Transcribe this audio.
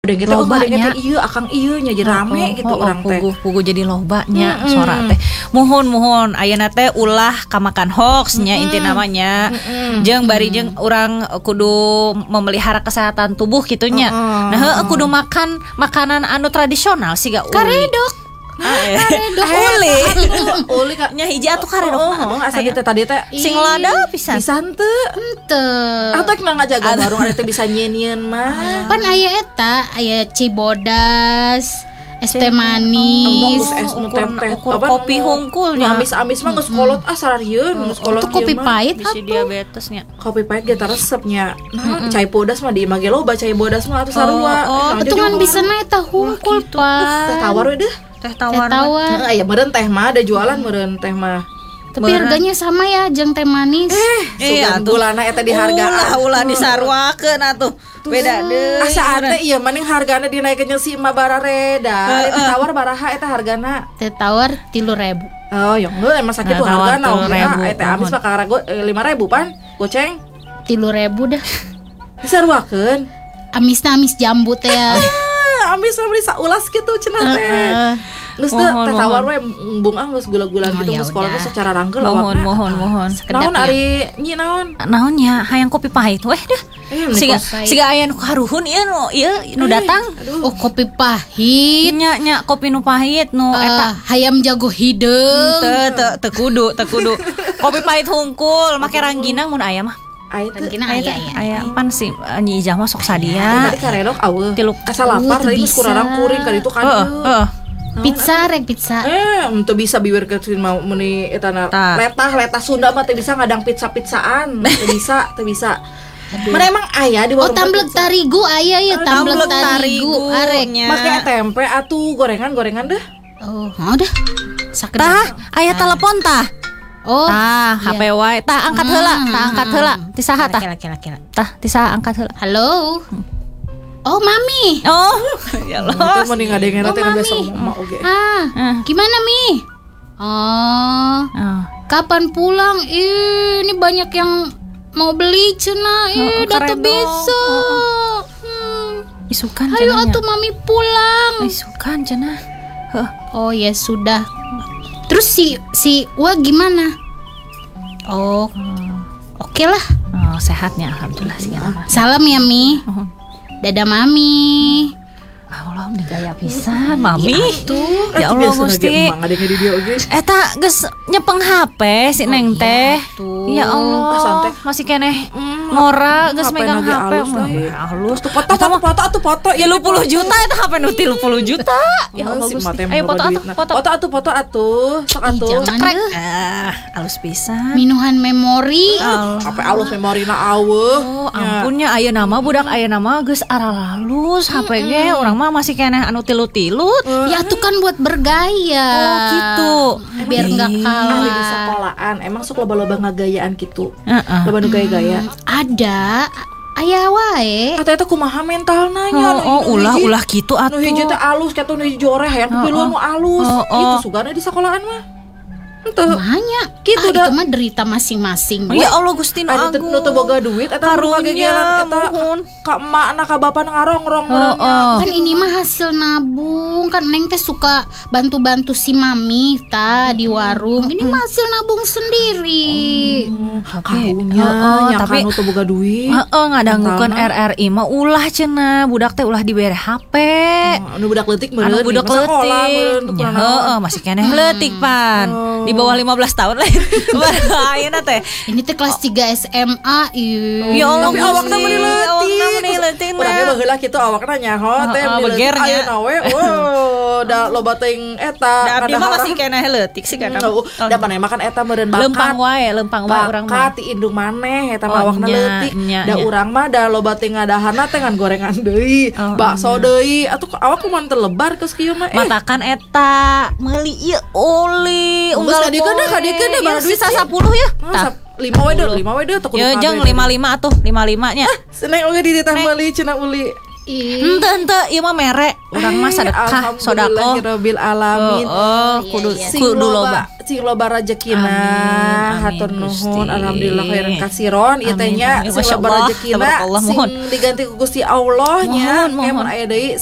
Udah gitu lobanya iya akang iya nya jadi rame gitu orang teh. Pugu jadi lobanya suara teh. Muhun ayeuna teh ulah kamakan hoax nya inti namanya. Jeung bari jeung urang kudu memelihara kesehatan tubuh kitunya. Nah kudu makan makanan anu tradisional siga Karedok. Uli nya hiji atuh karedok. Asa kita tadi teh sing lada pisan. Pisan teu. Henteu. Atau kita ngajaga warung ada teh bisa nyen-nyen mah. Pan aya eta, aya cibodas, es teh manis, es teh kopi hungkulnya. Amis-amis mah geus kolot sararieun, geus kolot kopi pahit bisi diabetesnya. Kopi pahit ge resepnya. Nah, cai bodas mah di imah ge loba cai bodas mah atuh sarua. Betungan bisa na eta hungkul, Pak. Teh tawar we deh. Teh tawar. Heeh, aya meureun teh mah ada jualan meureun teh mah. Tapi harganya sama ya jeung teh manis. Iya, gulana eta dihargaan. Ulah disarwakeun atuh. Beda deui. Asa teh ieu mending hargana dinaikeun si imah barareda. Teh tawar baraha eta hargana? Teh tawar 3.000. Oh, ya heuh emang sakitu hargana. Teh amis mah karago 5.000 pan. Goceng 3.000 dah. Disarwakeun. Amisna amis jambu teh ya. Amis beli saulas gitu cenah teh. Geus teh tawar we bunga geus gula-gula gitu geus kolotna secara ranggel awakna. Mohon. Naon ari nyi naon? Naonnya hayang kopi pahit weh dah. Siga aya nu karuhun ieu nu datang. Oh, kopi pahit. Nya kopi nu pahit nu eta hayam jago hideung. Teu kudu. Kopi pahit hungkul make rangginang mun aya mah. Aya pan sih Nyi Ijah mah sok sadia. Tadi karedok aweuh. Asa lapar tadi geus kurang kuring ka ditu kan. Pizza. Teu bisa biwir ke mau meuni eta letah Sunda mah teu bisa ngadang pizza-pizzaan. Teu bisa. Mana emang aya di warung. Tamblek tarigu aya ya, tamblek tarigu areknya. Make tempe atuh gorengan deh. Oh, mau dah. Tah, aya telepon tah. Oh, HP wae. Tah angkat heula. Ti saha tah? Tah, ti saha angkat heula. Halo. Oh, Mami. Oh, ya Allah. Itu mending ngadengeun teh biasa ngomong oge. Gimana, Mi? Kapan pulang? Ini banyak yang mau beli cenah. Data bisa. Isukan cenah. Ayo atuh Mami pulang. Isukan cenah. Oh, ya sudah. Terus si Wa gimana? Oh, oke lah. Oh, sehatnya alhamdulillah segala. Salam ya Mi. Dadah Mami. Allah udah gaya pisan Mami. Ya Allah Gusti. Eta geus nyepeng HP si Neng teh. Ya Allah. Masih keneh ngora geus megang HP. Halus tuh foto. Ya 30 juta eta HP nu 30 juta. Ya Allah Gusti. Ayo foto atuh. Sok atuh. Cekrek. Alus pisan. Minuhan memori. HP alus memorina aweuh. Oh, ampunnya ayeuna mah budak ayeuna mah geus aralus HP ge urang mah masih keneh anu tilut-tilut. Ya itu kan buat bergaya. Oh gitu. Biar enggak kalah di sekolahan. Emang sok loba-loba ngagayaan gitu. Loba nu gaya-gaya. Ada aya wae. Eta kumaha mentalna nya. Ulah kitu atuh. Nu hiji teh alus katu nu hiji joreh hayang piluan nu alus. Itu sugana di sekolahan mah. Banyak gitu dah. Itu mah derita masing-masing. Ya Allah Gusti nu agung. Anu teu boga duit eta karunya eta ka emakna ka bapa ngarongrong Kan ini mah hasil nabung. Kan Neng teh suka bantu-bantu si Mami di warung. Ini mah hasil nabung sendiri. Karunya tapi anu teu boga duit. Ngadangukeun RRI mah ulah cenah budak teh ulah dibere HP. Anu budak leutik meureun. Anu budak leutik. Masih keneh leutik pan. Di bawah 15 tahun lah. Ayeuna teh. Ini teh kelas 3 SMA. Ya Allah, tapi awakna meuni leutik. Urang ge baheula kitu awakna nyaho teh begernya. Ayeuna we. Da loba teuing eta. Da mah masih keneh leutik sih kan. Da paneh makan eta meureun bakat. Lempang wae urang mah. Bakat ti indung maneh eta mah awakna leutik. Da urang mah da loba teuing ngadahana teh ngan gorengan deui, bakso deui. Atuh awak kumaha teu lebar geus kieu mah. Matakan eta meuli ieu oli. Kadikeun deh baru duit sisa 10 ya. Tah 5 we deh takut. Ya jeung 55 atuh, 55 nya. Seneng oge di ditah meuli cenah uli. Ente ieu mah mere urang mah sedekah sodako. Alhamdulillahirabbil alamin. Kudu loba. Sing loba rezekina hatur nuhun alhamdulillah khairan kasiron ieu teh nya sing loba rezekina sing diganti ku Gusti Allah nya mun aya deui